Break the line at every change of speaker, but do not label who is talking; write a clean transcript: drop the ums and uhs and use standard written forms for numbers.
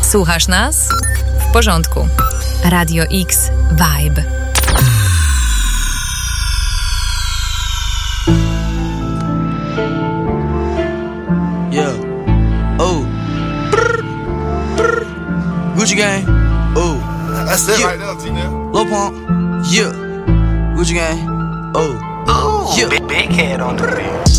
Słuchasz nas? W porządku. Radio X Vibe.
Yeah. Oh. Gucci gang. Oh.
That's it right now, T-Now.
Lil Pump. Yeah. Gucci gang. Oh.
Ooh,
Yeah.
big head on the beat.